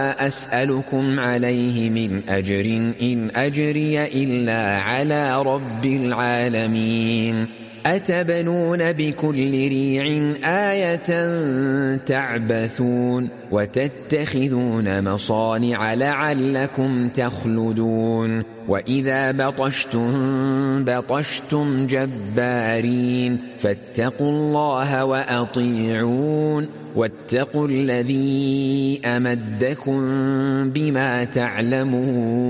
أسألكم عليه من أجر إن أجري إلا على رب العالمين أتبنون بكل ريع آية تعبثون وتتخذون مصانع لعلكم تخلدون وإذا بطشتم جبارين فاتقوا الله وأطيعون واتقوا الذي أمدكم بما تعلمون